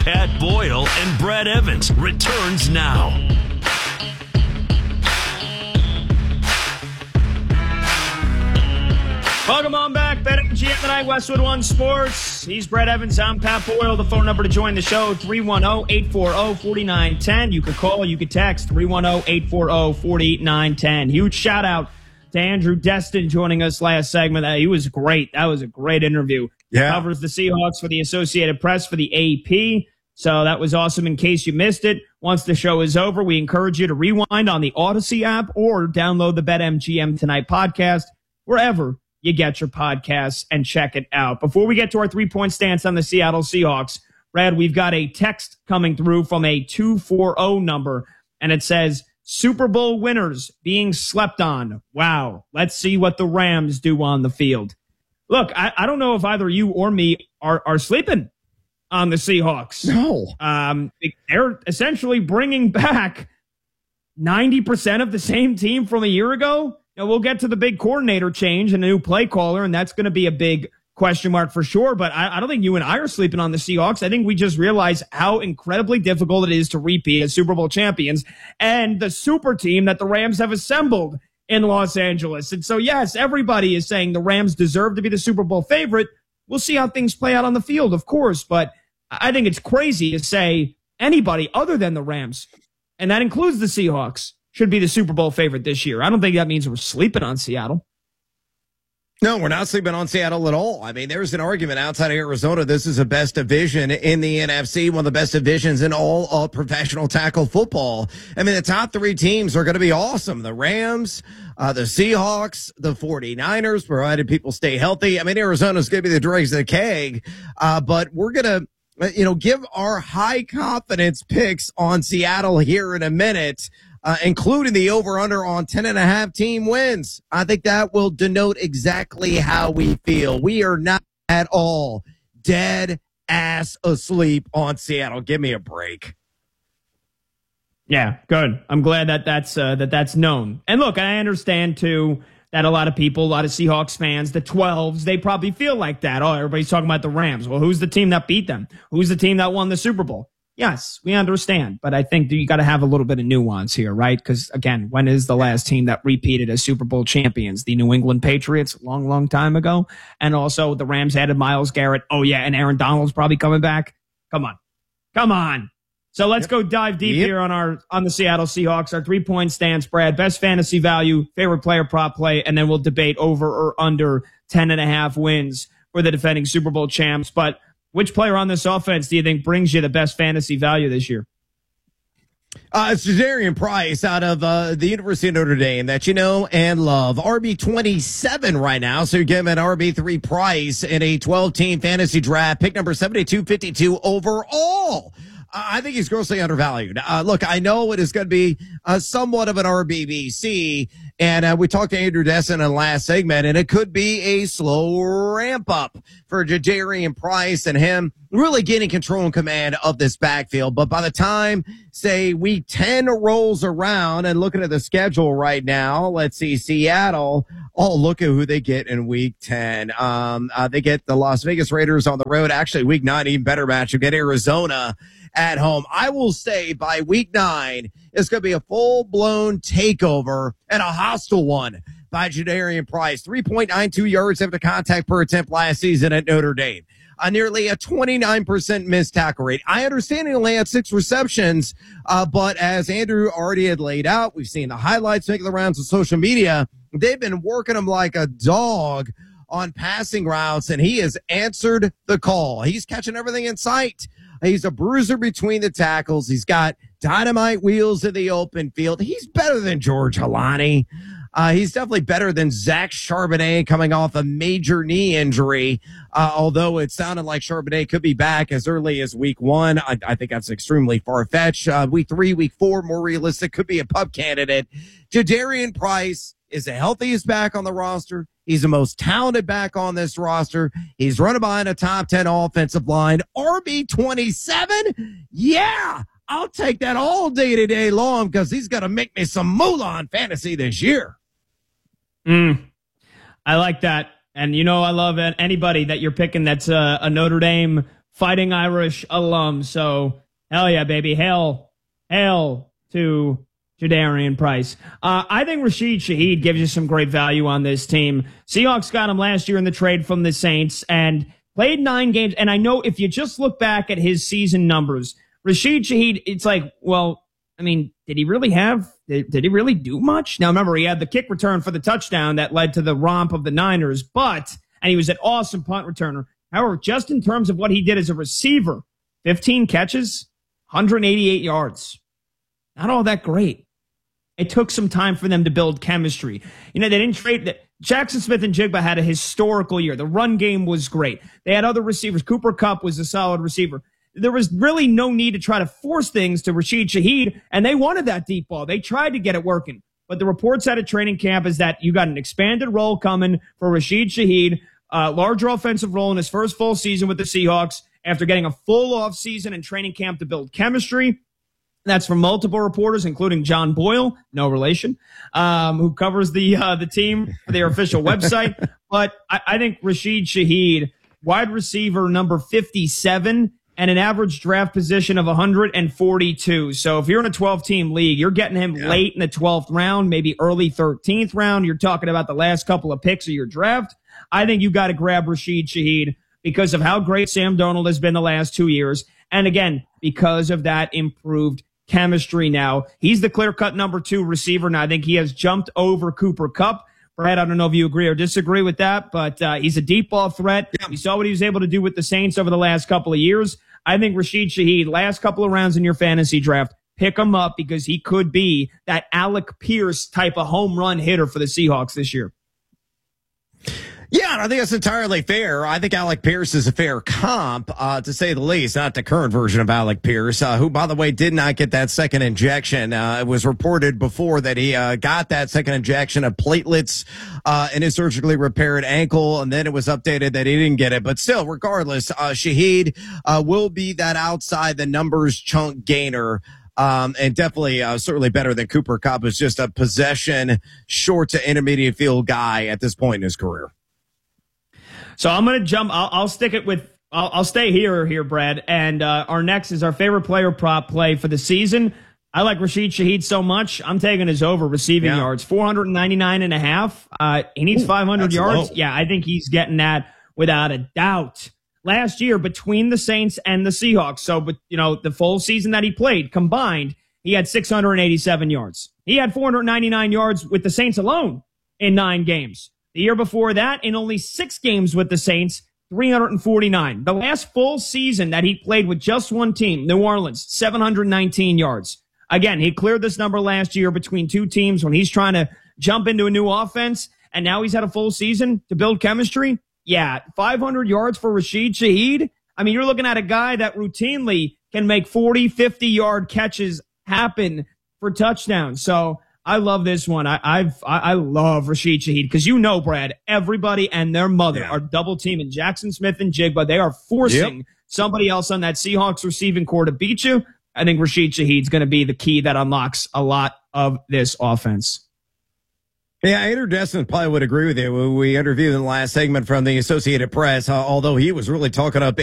Pat Boyle and Brad Evans returns now. Welcome on back. BetMGM tonight, Westwood One Sports. He's Brad Evans. I'm Pat Boyle. The phone number to join the show, 310-840-4910. You could call, you could text, 310-840-4910. Huge shout out to Andrew Destin joining us last segment. He was great. That was a great interview. Yeah. Covers the Seahawks for the Associated Press for the AP. So that was awesome. In case you missed it, once the show is over, we encourage you to rewind on the Odyssey app or download the BetMGM Tonight podcast wherever you get your podcasts and check it out. Before we get to our 3-point stance on the Seattle Seahawks, Brad, we've got a text coming through from a 240 number, and it says, Super Bowl winners being slept on. Wow. Let's see what the Rams do on the field. Look, I don't know if either you or me are sleeping on the Seahawks. No. They're essentially bringing back 90% of the same team from a year ago. Now, we'll get to the big coordinator change and a new play caller, and that's going to be a big question mark for sure. But I don't think you and I are sleeping on the Seahawks. I think we just realize how incredibly difficult it is to repeat as Super Bowl champions and the super team that the Rams have assembled in Los Angeles. And so, yes, everybody is saying the Rams deserve to be the Super Bowl favorite. We'll see how things play out on the field, of course. But I think it's crazy to say anybody other than the Rams, and that includes the Seahawks, should be the Super Bowl favorite this year. I don't think that means we're sleeping on Seattle. No, we're not sleeping on Seattle at all. I mean, there's an argument outside of Arizona. This is the best division in the NFC, one of the best divisions in all of professional tackle football. I mean, the top three teams are going to be awesome. The Rams, the Seahawks, the 49ers, provided people stay healthy. I mean, Arizona's going to be the dregs of the keg, but we're going to, give our high confidence picks on Seattle here in a minute. Including the over-under on 10.5 team wins. I think that will denote exactly how we feel. We are not at all dead ass asleep on Seattle. Give me a break. Yeah, good. I'm glad that's known. And look, I understand too that a lot of people, a lot of Seahawks fans, the 12s, they probably feel like that. Oh, everybody's talking about the Rams. Well, who's the team that beat them? Who's the team that won the Super Bowl? Yes, we understand, but I think you got to have a little bit of nuance here, right? Because, again, when is the last team that repeated as Super Bowl champions? The New England Patriots, long, long time ago. And also the Rams added Myles Garrett. Oh, yeah, and Aaron Donald's probably coming back. Come on. So let's go dive deep here on the Seattle Seahawks, our 3-point stance, Brad. Best fantasy value, favorite player prop play, and then we'll debate over or under 10.5 wins for the defending Super Bowl champs. But which player on this offense do you think brings you the best fantasy value this year? It's Jadarian Price out of the University of Notre Dame that you know and love. RB27 right now, so you're giving an RB3 Price in a 12-team fantasy draft, pick number 7252 overall. I think he's grossly undervalued. Look, I know it is going to be somewhat of an RBBC, and we talked to Andrew Destin in the last segment, and it could be a slow ramp up for Jadarian Price and him really getting control and command of this backfield. But by the time, say, week 10 rolls around and looking at the schedule right now, let's see, Seattle, look at who they get in week 10. They get the Las Vegas Raiders on the road. Actually, week 9, even better matchup, get Arizona at home. I will say by week 9, it's going to be a full-blown takeover and a hostile one by Jadarian Price. 3.92 yards after contact per attempt last season at Notre Dame. Nearly a 29% missed tackle rate. I understand he only had 6 receptions, but as Andrew already had laid out, we've seen the highlights making the rounds of social media. They've been working him like a dog on passing routes, and he has answered the call. He's catching everything in sight. He's a bruiser between the tackles. He's got dynamite wheels in the open field. He's better than George Halani. He's definitely better than Zach Charbonnet coming off a major knee injury, although it sounded like Charbonnet could be back as early as week 1. I think that's extremely far-fetched. Week 3, week 4, more realistic, could be a pup candidate. Jadarian Price is the healthiest back on the roster. He's the most talented back on this roster. He's running behind a top 10 offensive line. RB27? Yeah, I'll take that all day long because he's going to make me some moolah on fantasy this year. I like that. And, I love anybody that you're picking that's a Notre Dame Fighting Irish alum. So, hell yeah, baby. Hail to Jadarian Price. I think Rashid Shaheed gives you some great value on this team. Seahawks got him last year in the trade from the Saints and played 9 games. And I know if you just look back at his season numbers, Rashid Shaheed, it's like, well, I mean, did he really do much? Now, remember, he had the kick return for the touchdown that led to the romp of the Niners, and he was an awesome punt returner. However, just in terms of what he did as a receiver, 15 catches, 188 yards. Not all that great. It took some time for them to build chemistry. You know, they didn't trade. Jackson Smith-Njigba had a historical year. The run game was great. They had other receivers. Cooper Kupp was a solid receiver. There was really no need to try to force things to Rashid Shaheed, and they wanted that deep ball. They tried to get it working. But the reports out of training camp is that you got an expanded role coming for Rashid Shaheed, larger offensive role in his first full season with the Seahawks after getting a full offseason and training camp to build chemistry. That's from multiple reporters, including John Boyle, no relation, who covers the team for their official website. But I think Rashid Shaheed, wide receiver number 57, and an average draft position of 142. So if you're in a 12-team league, you're getting him late in the 12th round, maybe early 13th round. You're talking about the last couple of picks of your draft. I think you got to grab Rashid Shaheed because of how great Sam Darnold has been the last 2 years. And again, because of that improved chemistry now. He's the clear-cut number 2 receiver. Now, I think he has jumped over Cooper Kupp. Brad, I don't know if you agree or disagree with that, but he's a deep ball threat. Yeah. You saw what he was able to do with the Saints over the last couple of years. I think Rashid Shaheed, last couple of rounds in your fantasy draft, pick him up because he could be that Alec Pierce type of home run hitter for the Seahawks this year. Yeah, and I think that's entirely fair. I think Alec Pierce is a fair comp, to say the least, not the current version of Alec Pierce, who, by the way, did not get that second injection. It was reported before that he got that second injection of platelets in his surgically repaired ankle, and then it was updated that he didn't get it. But still, regardless, Shaheed will be that outside the numbers chunk gainer. And definitely, certainly better than Cooper Kupp, who's just a possession short to intermediate field guy at this point in his career. So I'm going to jump. I'll stick it with. I'll stay here, Brad. And our next is our favorite player prop play for the season. I like Rashid Shaheed so much. I'm taking his over receiving yards, 499.5. He needs 500 yards. Low. Yeah, I think he's getting that without a doubt. Last year, between the Saints and the Seahawks, so but the full season that he played combined, he had 687 yards. He had 499 yards with the Saints alone in 9 games. The year before that, in only 6 games with the Saints, 349. The last full season that he played with just one team, New Orleans, 719 yards. Again, he cleared this number last year between 2 teams when he's trying to jump into a new offense, and now he's had a full season to build chemistry. Yeah, 500 yards for Rashid Shaheed. I mean, you're looking at a guy that routinely can make 40, 50-yard catches happen for touchdowns. So I love this one. I love Rashid Shaheed because Brad, everybody and their mother are double teaming Jackson Smith-Njigba. They are forcing somebody else on that Seahawks receiving core to beat you. I think Rashid Shaheed's going to be the key that unlocks a lot of this offense. Yeah, Andrew Destin probably would agree with you. We interviewed in the last segment from the Associated Press, although he was really talking up